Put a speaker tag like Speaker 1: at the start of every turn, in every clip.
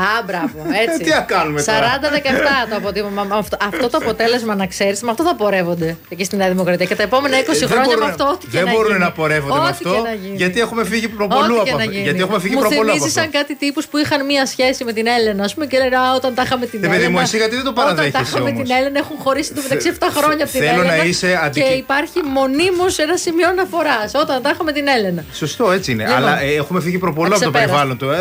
Speaker 1: μπράβο. Έτσι.
Speaker 2: Τι να κάνουμε τώρα.
Speaker 1: 40-17 το αποτύπωμα. Αυτό το αποτέλεσμα, να ξέρεις, με αυτό θα πορεύονται εκεί στη Νέα Δημοκρατία. Και τα επόμενα 20 χρόνια με αυτό.
Speaker 2: Δεν μπορούν να πορεύονται με αυτό. Γιατί έχουμε φύγει προπολού από αυτό. Μου
Speaker 1: θυμίζησαν κάτι τύπους που είχαν μία σχέση με την Έλενα, ας πούμε, και λένε όταν τα είχαμε την Έλενα.
Speaker 2: Εσύ γιατί δεν το παραδέχεσαι.
Speaker 1: Όταν τα είχαμε την Έλενα, έχουν χωρίσει το μεταξύ 7 χρόνια από την Έλενα.
Speaker 2: Θέλω να είσαι
Speaker 1: και υπάρχει μονίμως ένα σημείο αναφοράς. Όταν τα είχαμε την Έλενα.
Speaker 2: Σωστό, έτσι είναι. Αλλά έχουμε φύγει προπολού από το περιβάλλον του.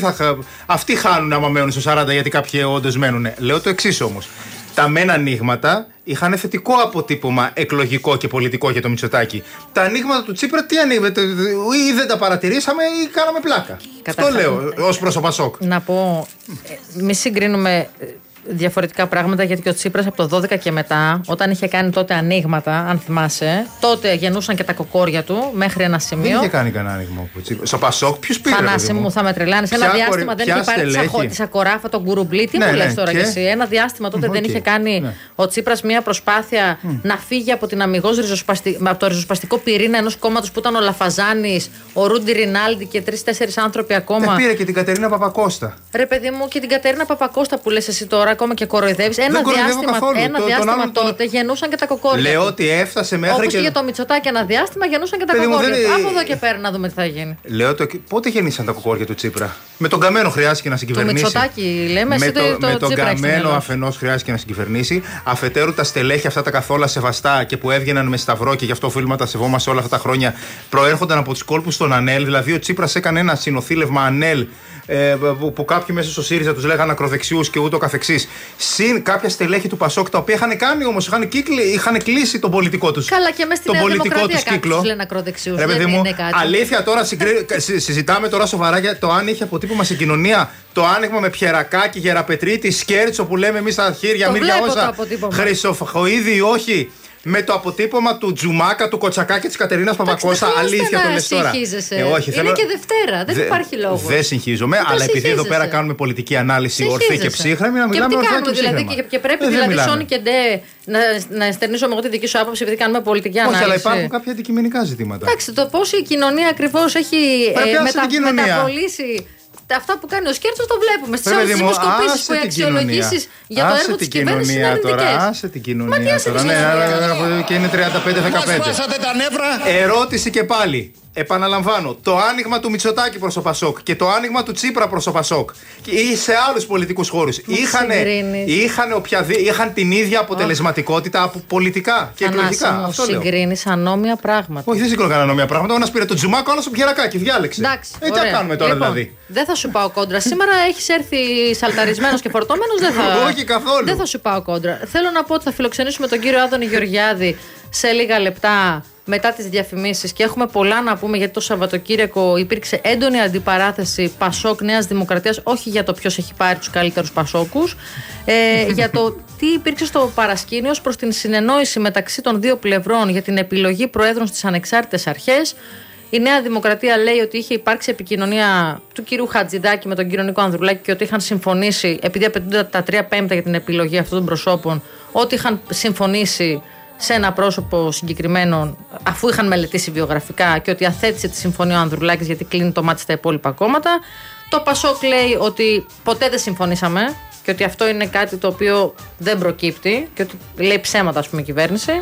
Speaker 2: Αυτοί χάνουν άμα μένουν στο 40, γιατί κάποιοι όντως μένουν. Λέω το εξής όμως. Τα μεν ανοίγματα είχαν θετικό αποτύπωμα εκλογικό και πολιτικό για το Μητσοτάκη. Τα ανοίγματα του Τσίπρα τι ανοίγματα, ή δεν τα παρατηρήσαμε ή κάναμε πλάκα. Αυτό λέω ως προς το Πασόκ.
Speaker 1: Να πω, μη συγκρίνουμε διαφορετικά πράγματα, γιατί και ο Τσίπρας από το 12 και μετά, όταν είχε κάνει τότε ανοίγματα, αν θυμάσαι, τότε γεννούσαν και τα κοκόρια του μέχρι ένα σημείο.
Speaker 2: Δεν είχε κάνει κανένα ανοίγμα. Στο Πασόκ, ποιος πήρε?
Speaker 1: Θανάση μου, θα με τρελάνεις. Ένα διάστημα δεν είχε πάρει τη Σακοράφα, τον Κουρουμπλή. Τι μου λες τώρα κι εσύ? Ένα διάστημα τότε δεν είχε κάνει ο Τσίπρας μια προσπάθεια να φύγει από από το ριζοσπαστικό πυρήνα ενός κόμματος που ήταν ο Λαφαζάνης, ο Ρούντι Ρινάλντι και 3-4 άνθρωποι ακόμα.
Speaker 2: Πήρε και την Κατερίνα Παπακώστα.
Speaker 1: Ρε παιδί μου, και την Κατερίνα Παπακώστα που λες εσύ τώρα, ακόμα και κοροϊδεύεις. Ένα διάστημα τότε γεννούσαν και τα κοκόρια.
Speaker 2: Λέω ότι έφτασε μέχρι.
Speaker 1: Όπως και για το Μητσοτάκη ένα διάστημα γεννούσαν και τα κοκόρια. Από εδώ και πέρα να δούμε τι θα γίνει.
Speaker 2: Λέω πότε γεννήσαν τα κοκόρια του Τσίπρα? Με τον Καμένο χρειάστηκε να συγκυβερνήσει.
Speaker 1: Το Μητσοτάκη λέμε,
Speaker 2: με τον Καμένο αφενός χρειάστηκε να συγκυβερνήσει. Αφετέρου τα στελέχη αυτά τα καθόλου σεβαστά και που έβγαιναν με σταυρό και γι' αυτό οφείλουμε να τα σεβόμαστε όλα αυτά τα χρόνια, προέρχονταν από τους κόλπους των ΑΝΕΛ. Δηλαδή ο Τσίπρας έκανε ένα συνοθήλευμα ΑΝΕΛ. Που κάποιοι μέσα στο ΣΥΡΙΖΑ τους λέγανε ακροδεξιούς και ούτω καθεξής. Συν κάποια στελέχη του Πασόκ, τα οποία είχαν κάνει όμως, είχαν κλείσει τον πολιτικό τους.
Speaker 1: Καλά, και μέσα στην Νέα Δημοκρατία κάποιους λένε ακροδεξιούς.
Speaker 2: Ρε παιδί μου, αλήθεια τώρα συζητάμε τώρα σοβαρά για το αν είχε αποτύπωμα στην κοινωνία το άνοιγμα με Πιερακάκη, Γεραπετρίτη, Σκέρτσο που λέμε εμείς στα χέρια, Μύρια Όζα, Χρυσοφοΐδη ή όχι. Με το αποτύπωμα του Τζουμάκα, του Κοτσακά και της Κατερίνας Παπακώστα. Αλήθεια το λες τώρα.
Speaker 1: Όχι, είναι και Δευτέρα, δεν υπάρχει λόγο.
Speaker 2: Δεν συγχύζομαι, αλλά επειδή εδώ πέρα κάνουμε πολιτική ανάλυση ορθή και ψύχρεμη, να μιλάμε ορθά και ψύχρεμα.
Speaker 1: Δηλαδή, και πρέπει δηλαδή Σόνι και Ντε να εστερνίσουμε εγώ τη δική σου άποψη, επειδή κάνουμε πολιτική ανάλυση.
Speaker 2: Όχι, αλλά υπάρχουν κάποια αντικειμενικά ζητήματα.
Speaker 1: Εντάξει, το πώς η κοινωνία ακριβώς έχει μεταπολίσει. Αυτά που κάνει ο Σκέρτσος το βλέπουμε στις άλλες δημοσκοπήσεις που οι αξιολογήσεις για το έργο της κυβέρνησης είναι αρνητικές.
Speaker 2: Άσε την κοινωνία τώρα. Ναι, και είναι 35-15. Ερώτηση και πάλι. Επαναλαμβάνω, το άνοιγμα του Μητσοτάκη προς το Πασόκ και το άνοιγμα του Τσίπρα προς το Πασόκ ή σε άλλους πολιτικούς χώρους είχαν την ίδια αποτελεσματικότητα από πολιτικά και εκλογικά.
Speaker 1: Συγκρίνεις ανώμια πράγματα.
Speaker 2: Όχι, δεν συγκρίνω κανένα ανώμια πράγματα. Ο ένας πήρε τον Τζουμάκο, ο άλλος τον Πιερακάκη. Διάλεξε. Τι να κάνουμε τώρα δηλαδή?
Speaker 1: Δεν θα σου πάω κόντρα. Σήμερα έχεις έρθει σαλταρισμένος και φορτωμένος.
Speaker 2: Όχι καθόλου.
Speaker 1: Δεν θα σου πάω κόντρα. Θέλω να πω ότι θα φιλοξενήσουμε τον κύριο Άδωνη Γεωργιάδη σε λίγα λεπτά μετά τις διαφημίσεις και έχουμε πολλά να πούμε, γιατί το Σαββατοκύριακο υπήρξε έντονη αντιπαράθεση Πασόκ Νέας Δημοκρατίας, όχι για το ποιος έχει πάρει τους καλύτερους Πασόκους, για το τι υπήρξε στο παρασκήνιο προς την συνεννόηση μεταξύ των δύο πλευρών για την επιλογή προέδρων στις ανεξάρτητες αρχές. Η Νέα Δημοκρατία λέει ότι είχε υπάρξει επικοινωνία του κυρίου Χατζηδάκη με τον κύριο Νίκο Ανδρουλάκη και ότι είχαν συμφωνήσει, επειδή απαιτούνται τα 3/5 για την επιλογή αυτών των προσώπων, ότι είχαν συμφωνήσει σε ένα πρόσωπο συγκεκριμένο, αφού είχαν μελετήσει βιογραφικά, και ότι αθέτησε τη συμφωνία ο Ανδρουλάκης γιατί κλείνει το μάτι στα υπόλοιπα κόμματα. Το Πασόκ λέει ότι ποτέ δεν συμφωνήσαμε και ότι αυτό είναι κάτι το οποίο δεν προκύπτει και ότι λέει ψέματα, ας πούμε, η κυβέρνηση.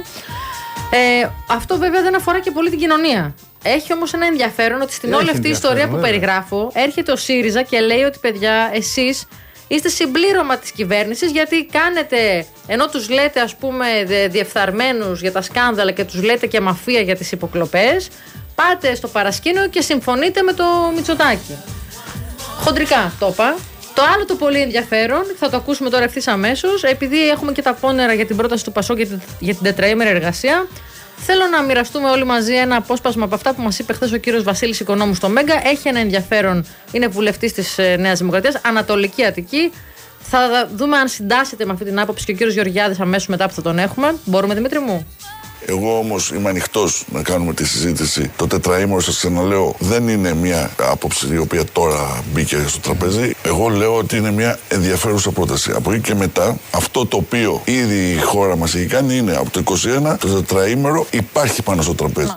Speaker 1: Αυτό βέβαια δεν αφορά και πολύ την κοινωνία. Έχει όμως ένα ενδιαφέρον ότι στην όλη αυτή η ιστορία που περιγράφω έρχεται ο ΣΥΡΙΖΑ και λέει ότι, παιδιά, εσείς είστε συμπλήρωμα της κυβέρνησης, γιατί κάνετε, ενώ τους λέτε, ας πούμε, διεφθαρμένους για τα σκάνδαλα και τους λέτε και μαφία για τις υποκλοπές, πάτε στο παρασκήνιο και συμφωνείτε με το Μητσοτάκη. Χοντρικά το είπα. Το άλλο το πολύ ενδιαφέρον, θα το ακούσουμε τώρα ευθύς αμέσως, επειδή έχουμε και τα πόνερα για την πρόταση του Πασόκ για την τετραήμερη εργασία. Θέλω να μοιραστούμε όλοι μαζί ένα απόσπασμα από αυτά που μας είπε χθες ο κύριος Βασίλης Οικονόμου στο Μέγκα. Έχει ένα ενδιαφέρον, είναι βουλευτής της Νέας Δημοκρατίας, Ανατολική Αττική. Θα δούμε αν συντάσσεται με αυτή την άποψη και ο κύριος Γεωργιάδης αμέσως μετά που θα τον έχουμε. Μπορούμε, Δημήτρη μου?
Speaker 3: Εγώ όμως είμαι ανοιχτός να κάνουμε τη συζήτηση. Το τετραήμερο, σας ξαναλέω, δεν είναι μια άποψη η οποία τώρα μπήκε στο τραπέζι. Εγώ λέω ότι είναι μια ενδιαφέρουσα πρόταση. Από εκεί και μετά, αυτό το οποίο ήδη η χώρα μας έχει κάνει είναι από το 21 το τετραήμερο υπάρχει πάνω στο τραπέζι.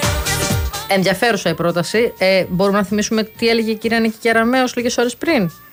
Speaker 1: Ενδιαφέρουσα η πρόταση. Μπορούμε να θυμίσουμε τι έλεγε η κυρία Νίκη Κεραμέως λίγες ώρες πριν?